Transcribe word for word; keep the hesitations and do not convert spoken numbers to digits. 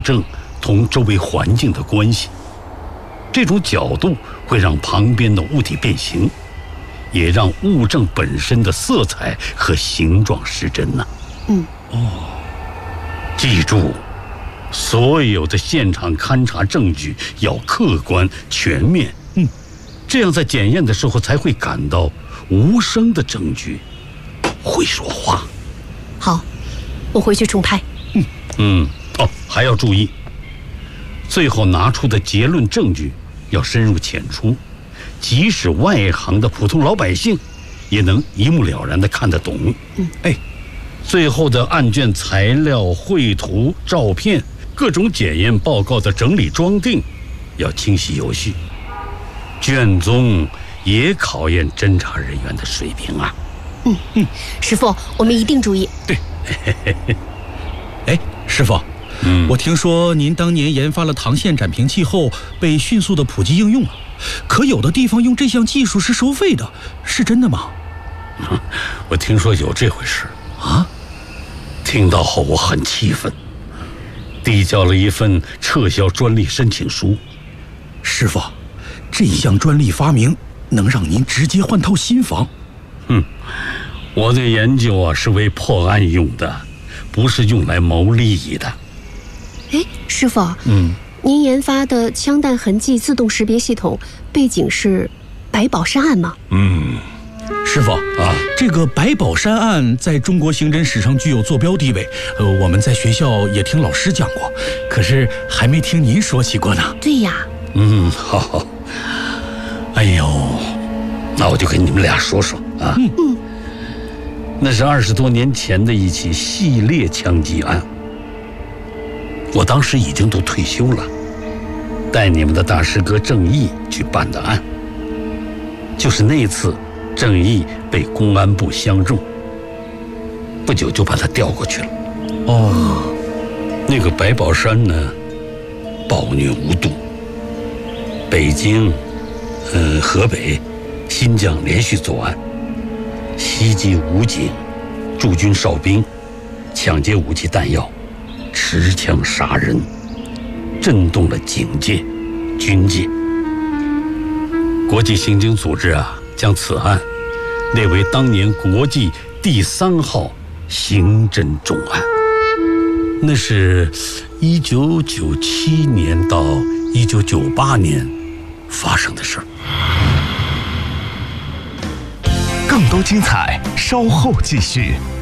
证同周围环境的关系。这种角度会让旁边的物体变形，也让物证本身的色彩和形状失真呢、啊。 嗯， 哦，记住，所有的现场勘查证据要客观全面。 嗯， 这样在检验的时候才会感到无声的证据会说话。 好，我回去重拍。 嗯嗯，哦，还要注意，最后拿出的结论证据要深入浅出，即使外行的普通老百姓也能一目了然地看得懂。 嗯， 哎，最后的案卷材料、绘图、照片、各种检验报告的整理装订要清晰有序。卷宗也考验侦查人员的水平啊。 嗯嗯，师傅，我们一定注意。 对。 哎，师傅， 嗯， 我听说您当年研发了膛线展平器后被迅速的普及应用了，可有的地方用这项技术是收费的，是真的吗？ 我听说有这回事啊。 听到后我很气愤，递交了一份撤销专利申请书。 师傅，这项专利发明能让您直接换套新房。 嗯，我的研究啊是为破案用的，不是用来谋利益的。 哎，师傅， 嗯， 您研发的枪弹痕迹自动识别系统背景是白宝山案吗？ 嗯， 师傅啊， 这个白宝山案在中国刑侦史上具有坐标地位，呃，我们在学校也听老师讲过，可是还没听您说起过呢。 对呀。 嗯，好。哎呦，那我就跟你们俩说说啊。 嗯嗯， 那是二十多年前的一起系列枪击案，我当时已经都退休了，带你们的大师哥郑义去办的案。就是那次，郑义被公安部相中，不久就把他调过去了。 哦， 那个白宝山呢，暴虐无度，北京、呃河北、新疆连续作案，袭击武警、驻军哨兵，抢劫武器弹药，持枪杀人，震动了警界、军界。国际刑警组织啊，将此案列为当年国际第三号刑侦重案。那是一九九七年到一九九八年发生的事儿。 更多精彩，稍后继续。